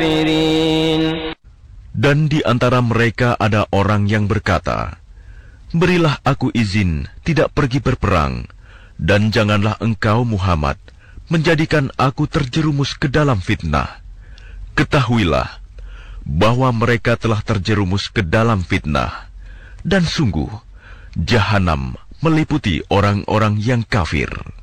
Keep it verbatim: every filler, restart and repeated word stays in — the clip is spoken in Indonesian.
Dan di antara mereka ada orang yang berkata, "Berilah aku izin tidak pergi berperang, dan janganlah engkau Muhammad menjadikan aku terjerumus ke dalam fitnah." Ketahuilah bahwa mereka telah terjerumus ke dalam fitnah, dan sungguh Jahanam meliputi orang-orang yang kafir.